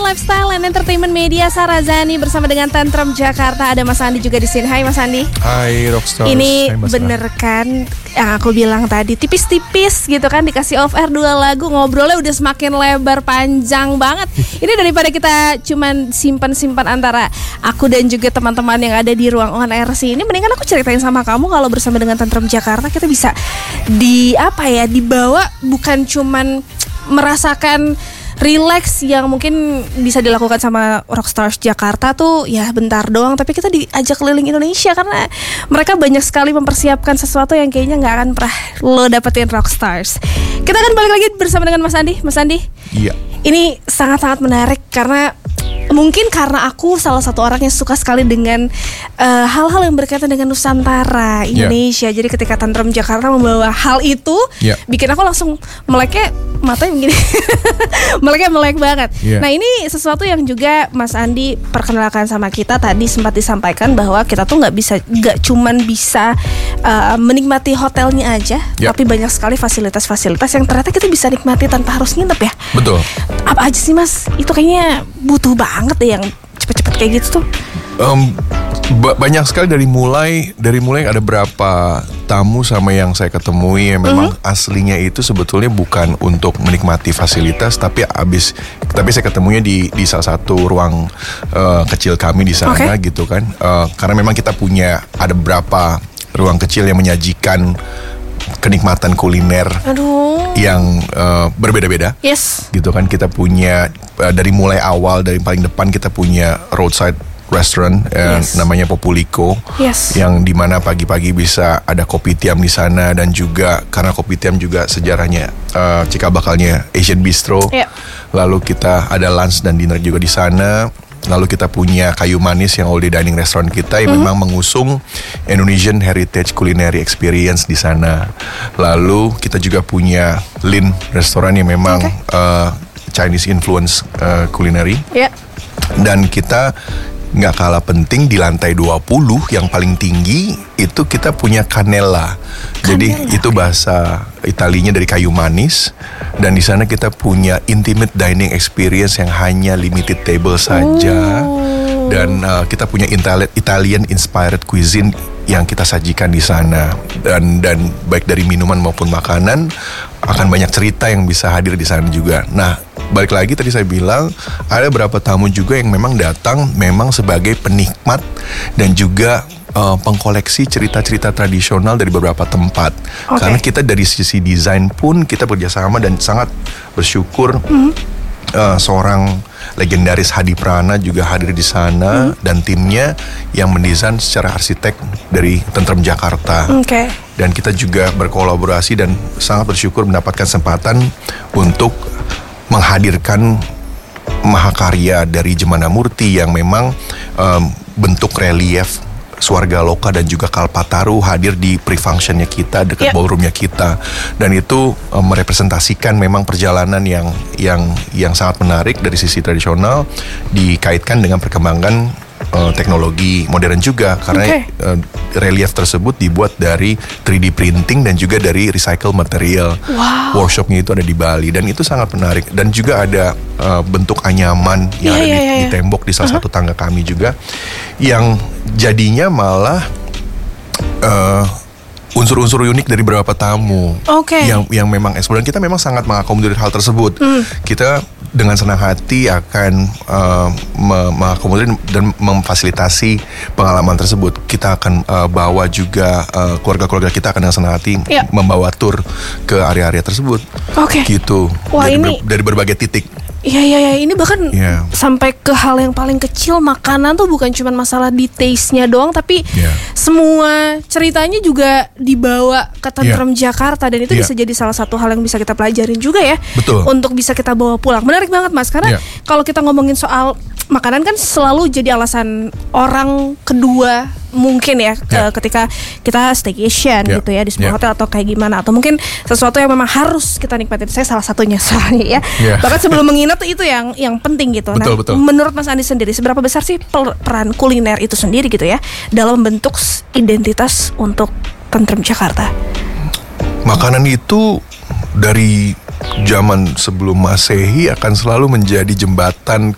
Lifestyle and Entertainment Media, Sarah Zani bersama dengan Tantrum Jakarta. Ada Mas Andi juga di sini. Hai Mas Andi. Hai Rockstar. Ini bener kan yang aku bilang tadi, tipis-tipis gitu kan, dikasih off air 2 lagu, ngobrolnya udah semakin lebar, panjang banget. Ini daripada kita cuman simpan-simpan antara aku dan juga teman-teman yang ada di ruang on air sih, ini mendingan aku ceritain sama kamu kalau bersama dengan Tantrum Jakarta kita bisa dibawa bukan cuman merasakan relax yang mungkin bisa dilakukan sama Rockstars Jakarta tuh ya bentar doang, tapi kita diajak keliling Indonesia karena mereka banyak sekali mempersiapkan sesuatu yang kayaknya nggak akan pernah lo dapetin Rockstars. Kita akan balik lagi bersama dengan Mas Andi. Mas Andi, iya. Ini sangat-sangat menarik karena mungkin karena aku salah satu orang yang suka sekali dengan hal-hal yang berkaitan dengan Nusantara, Indonesia. Jadi ketika Tantrum Jakarta membawa hal itu, bikin aku langsung meleknya matanya begini. Meleknya melek banget. Nah ini sesuatu yang juga Mas Andi perkenalkan sama kita tadi, sempat disampaikan bahwa kita tuh nggak cuman bisa menikmati hotelnya aja, tapi banyak sekali fasilitas-fasilitas yang ternyata kita bisa nikmati tanpa harus nginep ya. Betul. Apa aja sih Mas? Itu kayaknya butuh banget deh yang cepet-cepet kayak gitu tuh. Banyak sekali dari mulai ada berapa tamu sama yang saya ketemui yang memang aslinya itu sebetulnya bukan untuk menikmati fasilitas, tapi saya ketemunya di salah satu ruang kecil kami di sana gitu kan. Karena memang kita punya ada beberapa ruang kecil yang menyajikan kenikmatan kuliner yang berbeda-beda, gitu kan. Kita punya dari mulai awal, dari paling depan kita punya roadside restaurant namanya Populico, yang dimana pagi-pagi bisa ada kopi tiam di sana, dan juga karena kopi tiam juga sejarahnya cikal bakalnya Asian Bistro. Lalu kita ada lunch dan dinner juga di sana. Lalu kita punya Kayu Manis yang all day dining restaurant kita yang memang mengusung Indonesian Heritage Culinary Experience di sana. Lalu kita juga punya Lin restoran yang memang Chinese influence culinary. Dan kita nggak kalah penting di lantai 20 yang paling tinggi itu kita punya Canella. Jadi itu bahasa Italinya dari kayu manis, dan di sana kita punya intimate dining experience yang hanya limited table saja. Dan kita punya Italian inspired cuisine yang kita sajikan di sana, dan baik dari minuman maupun makanan akan banyak cerita yang bisa hadir di sana juga. Nah, balik lagi tadi saya bilang ada beberapa tamu juga yang memang datang memang sebagai penikmat dan juga pengkoleksi cerita-cerita tradisional dari beberapa tempat. Karena kita dari sisi desain pun kita bekerjasama dan sangat bersyukur seorang legendaris Hadi Prana juga hadir di sana dan timnya yang mendesain secara arsitek dari Tantrum Jakarta. Dan kita juga berkolaborasi dan sangat bersyukur mendapatkan kesempatan untuk menghadirkan mahakarya dari Jemana Murti yang memang bentuk relief Swarga Loka dan juga Kalpataru hadir di pre-functionnya kita, dekat ballroomnya kita, dan itu merepresentasikan memang perjalanan yang sangat menarik dari sisi tradisional dikaitkan dengan perkembangan teknologi modern juga, karena relief tersebut dibuat dari 3D printing dan juga dari recycle material. Workshopnya itu ada di Bali dan itu sangat menarik. Dan juga ada bentuk anyaman yang ada di tembok di salah satu tangga kami juga, yang jadinya malah unsur-unsur unik dari beberapa tamu yang memang eksplor, dan kita memang sangat mengakomodir hal tersebut. Kita dengan senang hati akan mengakomodir dan memfasilitasi pengalaman tersebut. Kita akan bawa juga keluarga-keluarga kita akan dengan senang hati membawa tur ke area-area tersebut. Gitu. Wah, dari berbagai titik. Iya, ini bahkan sampai ke hal yang paling kecil, makanan tuh bukan cuma masalah di taste-nya doang, tapi semua ceritanya juga dibawa ke Tantrum Jakarta, dan itu bisa jadi salah satu hal yang bisa kita pelajarin juga ya. Untuk bisa kita bawa pulang. Menarik banget Mas, karena kalau kita ngomongin soal makanan kan selalu jadi alasan orang kedua mungkin ya, ketika kita staycation gitu ya di sebuah hotel atau kayak gimana, atau mungkin sesuatu yang memang harus kita nikmatin. Saya salah satunya soalnya bahkan sebelum menginap itu yang penting gitu. Betul. Menurut Mas Andi sendiri, seberapa besar sih peran kuliner itu sendiri gitu ya dalam membentuk identitas untuk Tantrum Jakarta? Makanan itu dari zaman sebelum Masehi akan selalu menjadi jembatan